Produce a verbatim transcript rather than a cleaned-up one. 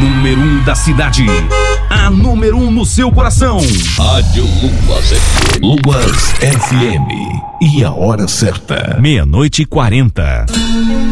número um da cidade. A número um no seu coração. Rádio Luas F M. Luas F M. E a hora certa. Meia-noite e quarenta.